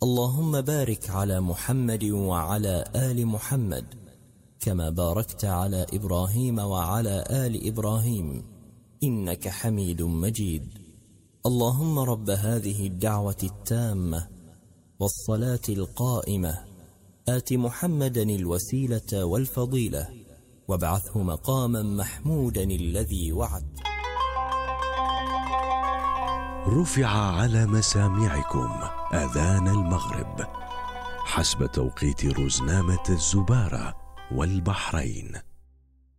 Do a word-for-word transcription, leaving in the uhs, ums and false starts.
اللهم بارك على محمد وعلى آل محمد كما باركت على إبراهيم وعلى آل إبراهيم إنك حميد مجيد. اللهم رب هذه الدعوة التامة والصلاة القائمة آت محمدا الوسيلة والفضيلة وابعثه مقاما محمودا الذي وعدت. رفع على مسامعكم أذان المغرب حسب توقيت رزنامة الزبارة والبحرين.